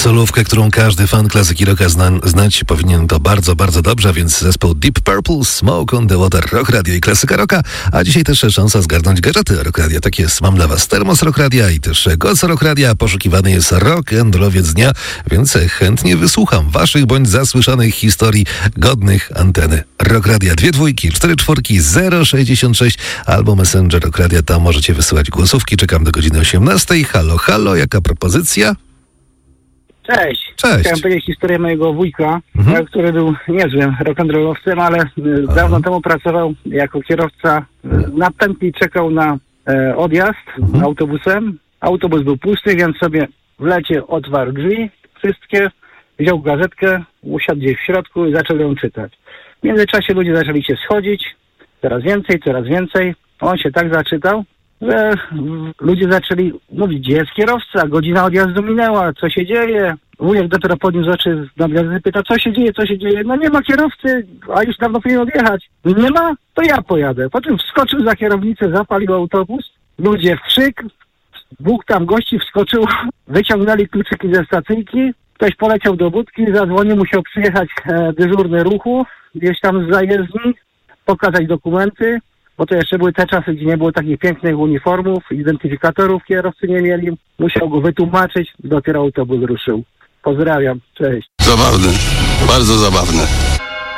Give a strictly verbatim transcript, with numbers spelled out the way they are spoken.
Solówkę, którą każdy fan klasyki rocka zna, znać powinien to bardzo, bardzo dobrze, a więc zespół Deep Purple, Smoke on the Water, Rock Radio i klasyka rocka, a dzisiaj też szansa zgarnąć gadżety Rock Radia. Tak jest, mam dla was termos Rock Radia i też głos Rock Radia. Poszukiwany jest rock and rollowiec dnia, więc chętnie wysłucham waszych bądź zasłyszanych historii godnych anteny Rock Radia. Dwie dwójki, cztery czwórki, zero sześćdziesiąt sześć albo Messenger Rock Radia, tam możecie wysyłać głosówki. Czekam do godziny osiemnastej. Halo, halo, jaka propozycja? Cześć. Cześć. Chciałem powiedzieć historię mojego wujka, Mhm. który był niezłym rock'n'rollowcem, ale e, dawno temu pracował jako kierowca. E, Na pętli czekał na e, odjazd Mhm. autobusem. Autobus był pusty, więc sobie w lecie otwarł drzwi wszystkie, wziął gazetkę, usiadł gdzieś w środku i zaczął ją czytać. W międzyczasie ludzie zaczęli się schodzić, coraz więcej, coraz więcej. On się tak zaczytał, że mm, ludzie zaczęli mówić, gdzie jest kierowca, godzina odjazdu minęła, co się dzieje? Wujek dopiero podniósł oczy z gazety, pyta, co się dzieje, co się dzieje? No nie ma kierowcy, a już dawno powinien odjechać. Nie ma? To ja pojadę. Potem wskoczył za kierownicę, zapalił autobus, ludzie w krzyk, dwóch tam gości wskoczył, wyciągnęli kluczyki ze stacyjki, ktoś poleciał do budki, zadzwonił, musiał przyjechać e, dyżurny ruchu, gdzieś tam z zajezdni, pokazać dokumenty, bo to jeszcze były te czasy, gdzie nie było takich pięknych uniformów, identyfikatorów kierowcy nie mieli. Musiał go wytłumaczyć, dopiero autobus ruszył. Pozdrawiam, cześć. Zabawne, bardzo zabawne.